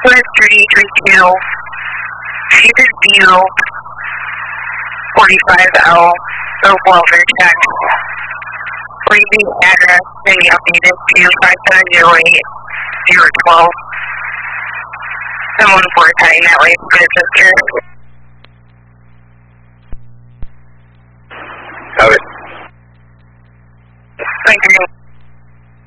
332, Cedar View, 45L, the welfare check. Please the address may be updated to 5708-012. Someone for tying that way for the sister. Got it. Thank you.